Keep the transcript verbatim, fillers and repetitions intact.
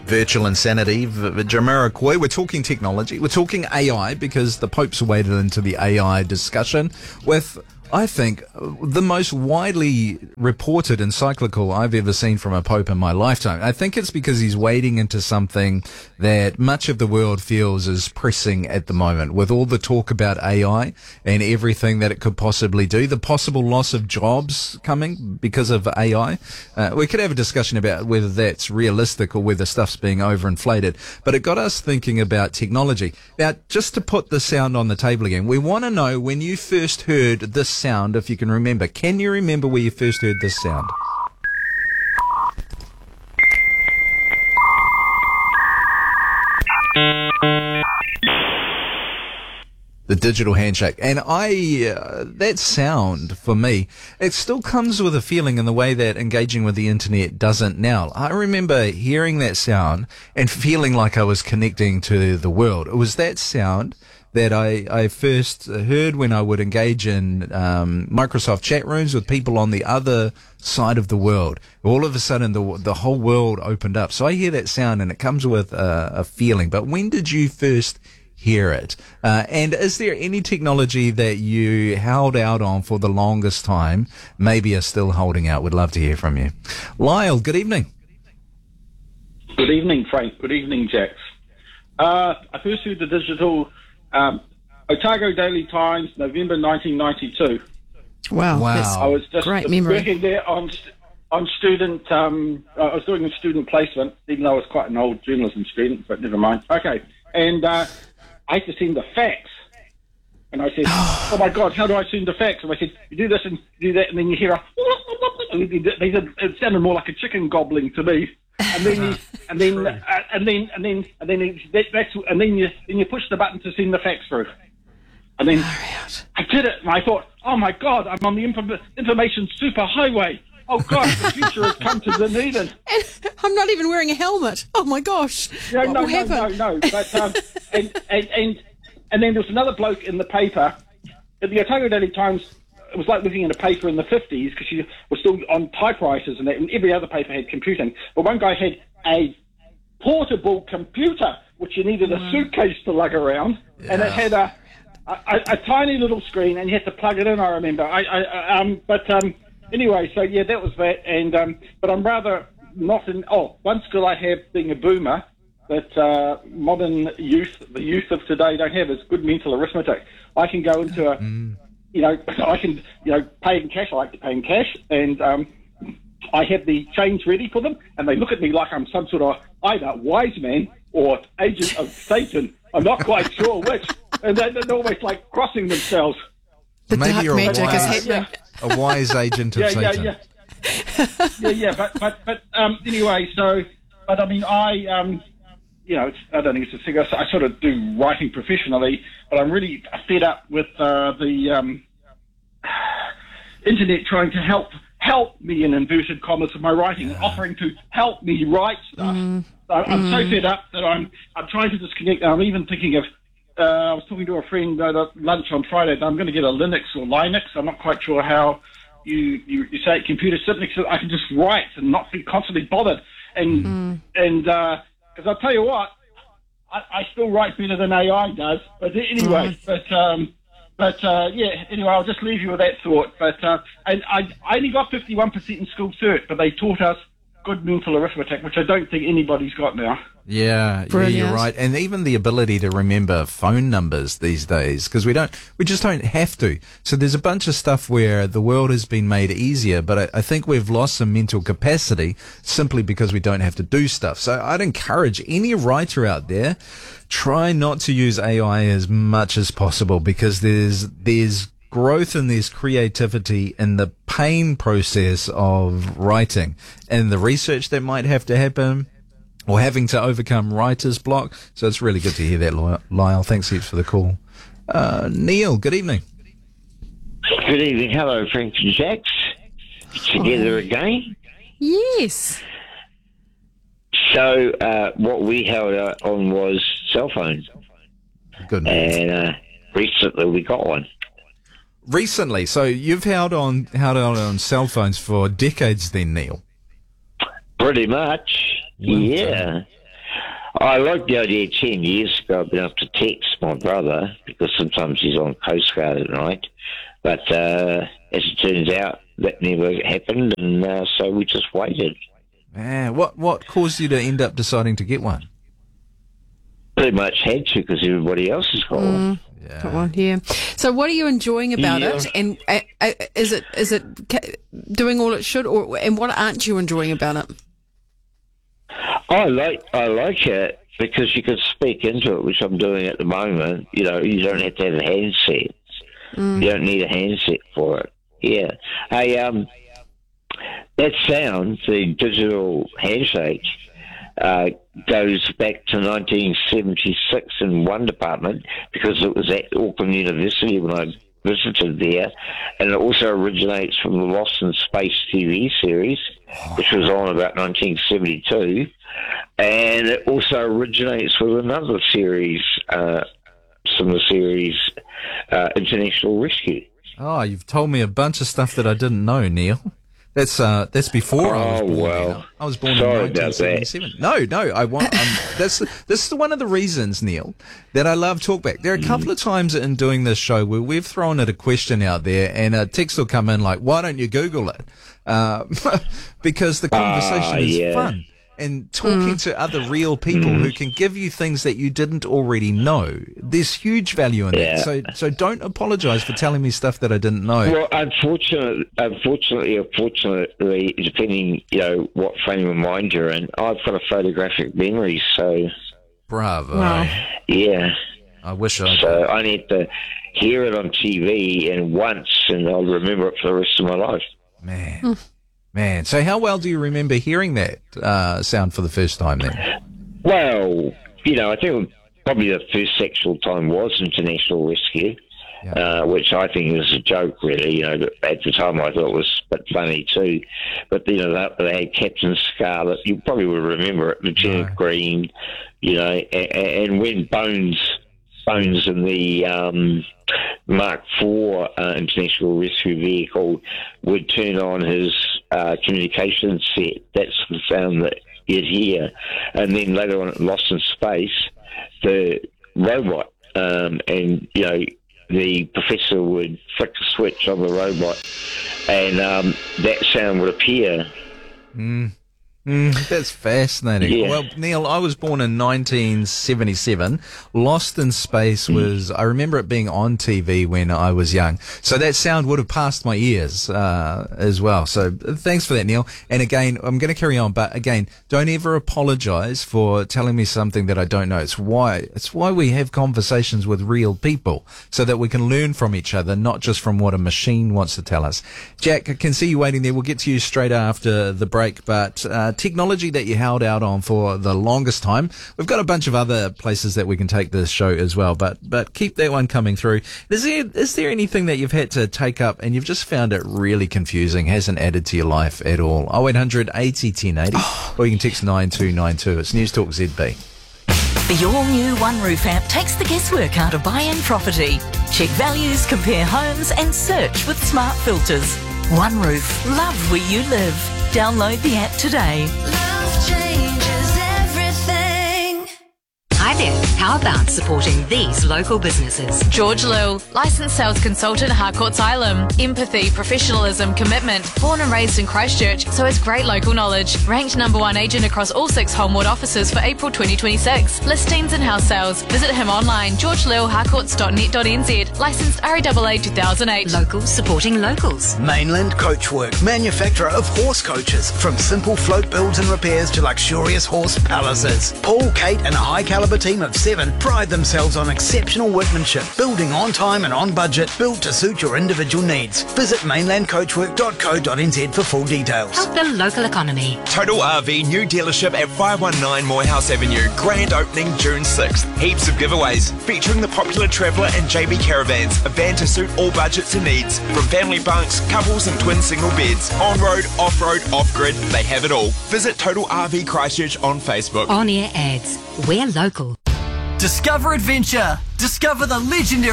Virtual Insanity, v- Jamiroquai. We're talking technology. We're talking A I because the Pope's waded into the A I discussion with, I think, the most widely reported encyclical I've ever seen from a Pope in my lifetime. I think it's because he's wading into something that much of the world feels is pressing at the moment, with all the talk about A I and everything that it could possibly do, the possible loss of jobs coming because of A I. Uh, we could have a discussion about whether that's realistic or whether stuff's being overinflated, but it got us thinking about technology. Now, just to put the sound on the table again, we want to know when you first heard this sound, if you can remember. Can you remember where you first heard this sound? The digital handshake. And I, uh, that sound for me, it still comes with a feeling in the way that engaging with the internet doesn't now. I remember hearing that sound and feeling like I was connecting to the world. It was that sound that I, I first heard when I would engage in um, Microsoft chat rooms with people on the other side of the world. All of a sudden, the the whole world opened up. So I hear that sound, and it comes with a, a feeling. But when did you first hear it? Uh, and is there any technology that you held out on for the longest time, maybe are still holding out? We'd love to hear from you. Lyle, good evening. Good evening, Frank. Good evening, Jax. Uh, I first heard the digital um, Otago Daily Times, November nineteen ninety-two. Wow. Wow. I was just Great memory. working there on on student. Um, I was doing a student placement, even though I was quite an old journalism student, but never mind. Okay, and uh, I had to send the fax, and I said, "Oh my God, how do I send the fax?" And I said, "You do this and do that," and then you hear a. They said it sounded more like a chicken gobbling to me. And then, you, and then, uh, and then, and then, and then, it, that, that's, and then you, then you push the button to send the fax through. And then I did it, and I thought, oh my God, I'm on the inform- information superhighway. Oh gosh, the future has come to Dunedin. And I'm not even wearing a helmet. Oh my gosh. No, What no, will no, happen? no, no. But um, and, and and and then there was another bloke in the paper, at the Otago Daily Times. It was like looking at a paper in the fifties because you were still on typewriters and, that, and every other paper had computing. But one guy had a portable computer, which you needed a suitcase to lug around, yeah. And it had a, a a tiny little screen, and you had to plug it in. I remember. I, I um, but um, anyway, so yeah, that was that. And um, but I'm rather not in. Oh, one skill I have being a boomer that uh, modern youth, the youth of today, don't have is good mental arithmetic. I can go into a. Mm. You know, I can, you know, pay in cash. I like to pay in cash, and um, I have the change ready for them, and they look at me like I'm some sort of either wise man or agent of Satan. I'm not quite sure which, and they're, they're always like crossing themselves. The Maybe dark you're a magic wise, is happening. a wise agent of yeah, Satan. yeah, yeah, yeah, yeah. But but but um, anyway, so but I mean, I um. You know, it's, I don't think it's a thing. I, I sort of do writing professionally, but I'm really fed up with uh, the um, internet trying to help help me in inverted commas of my writing, and offering to help me write stuff. Mm. So I'm mm. so fed up that I'm I'm trying to disconnect. I'm even thinking of. Uh, I was talking to a friend at lunch on Friday. And I'm going to get a Linux or Linux. I'm not quite sure how you you, you say it. Computer simply so I can just write and not be constantly bothered. And mm. and. Uh, Because I'll tell you what, I, I still write better than A I does. But anyway, mm. but um, but uh, yeah. Anyway, I'll just leave you with that thought. But uh, and I, I only got fifty-one percent in school cert, but they taught us good mental arithmetic, which I don't think anybody's got now. Yeah, yeah, you're right. And even the ability to remember phone numbers these days, because we don't, we just don't have to. So there's a bunch of stuff where the world has been made easier, but I, I think we've lost some mental capacity simply because we don't have to do stuff. So I'd encourage any writer out there, try not to use A I as much as possible, because there's, there's growth and there's creativity in the pain process of writing and the research that might have to happen, or having to overcome writer's block. So it's really good to hear that, Lyle. Thanks heaps for the call. Uh, Neil, good evening. Good evening. Hello, Frank and Jax. Together oh. again. Yes. So uh, what we held on was cell phones. Good. And uh, recently we got one. Recently? So you've held on, held on on cell phones for decades then, Neil? Pretty much. Well yeah. done. I like the idea ten years ago I've been able to text my brother because sometimes he's on Coast Guard at night. But uh, as it turns out, that never happened, and uh, so we just waited. Man, what, what caused you to end up deciding to get one? Pretty much had to because everybody else has got one. Yeah. Come on, yeah. So, what are you enjoying about Yeah. it? And uh, uh, is it is it ca- doing all it should, or and what aren't you enjoying about it? I like I like it because you can speak into it, which I'm doing at the moment. You know, you don't have to have a handset. Mm. You don't need a handset for it. Yeah. Hey, um, that sound, the digital handshake, uh, goes back to nineteen seventy-six in one department because it was at Auckland University when I visited there, and it also originates from the Lost in Space T V series, which was on about nineteen seventy-two, and it also originates with another series, uh, similar series, uh, International Rescue. Oh, you've told me a bunch of stuff that I didn't know, Neil. That's uh, that's before I was Oh, born. well. Neil. I was born Sorry in about nineteen seventy-seven. No, no, I want. Um, that's this is one of the reasons, Neil, that I love Talkback. There are a couple of times in doing this show where we've thrown it a question out there, and a text will come in like, "Why don't you Google it?" Uh, because the conversation Ah, is yeah. fun. And talking to other real people who can give you things that you didn't already know, there's huge value in Yeah. that. So, so don't apologise for telling me stuff that I didn't know. Well, unfortunately, unfortunately, unfortunately, depending, you know, what frame of mind you're in, I've got a photographic memory, so Bravo! Wow. yeah. I wish I. So I need to hear it on T V and once, and I'll remember it for the rest of my life. Man, man. So how well do you remember hearing that uh, sound for the first time then? Well, you know, I think probably the first actual time was International Rescue, Yeah. uh, which I think was a joke, really. You know, but at the time I thought it was a bit funny too. But, you know, they, they had Captain Scarlet. You probably would remember it, Lieutenant No. Green, you know, and, and when Bones, Bones in the um, Mark four uh, International Rescue vehicle would turn on his uh, communication set, that's the sound that you'd hear. And then later on at Lost in Space, the robot, um, and, you know, the professor would flick the switch on the robot, and um, that sound would appear. Mm, that's fascinating. Yeah. Well, Neil, I was born in nineteen seventy-seven. Lost in Space was, I remember it being on T V when I was young. So that sound would have passed my ears uh, as well. So thanks for that, Neil. And again, I'm going to carry on, but again, don't ever apologize for telling me something that I don't know. It's why, it's why we have conversations with real people so that we can learn from each other, not just from what a machine wants to tell us. Jack, I can see you waiting there. We'll get to you straight after the break, but uh, technology that you held out on for the longest time. We've got a bunch of other places that we can take this show as well, but but keep that one coming through. Is there is there anything that you've had to take up and you've just found it really confusing, hasn't added to your life at all? oh eight hundred eighty ten eighty, or you can text nine two nine two. It's News Talk Z B. The all-new One Roof app takes the guesswork out of buying property. Check values, compare homes and search with smart filters. One Roof. Love where you live. Download the app today. Love changes everything. Hi there. How about supporting these local businesses? George Lill, licensed sales consultant, Harcourt's Island. Empathy, professionalism, commitment. Born and raised in Christchurch, so has great local knowledge. Ranked number one agent across all six Homewood offices for April twenty twenty-six. Listings and house sales. Visit him online, george lill harcourts dot net dot n z. Licensed R A A A two thousand eight. Locals supporting locals. Mainland Coachwork, manufacturer of horse coaches. From simple float builds and repairs to luxurious horse palaces. Paul, Kate and a high caliber team of seven pride themselves on exceptional workmanship, building on time and on budget, built to suit your individual needs. Visit mainland coachwork dot co dot n z for full details. Help the local economy. Total R V new dealership at five one nine Morehouse Avenue. Grand opening June sixth. Heaps of giveaways featuring the popular Traveller and J B Caravans. A van to suit all budgets and needs. From family bunks, couples and twin single beds. On-road, off-road, off-grid, they have it all. Visit Total R V Christchurch on Facebook. On-air ads. We're local. Discover adventure. Discover the legendary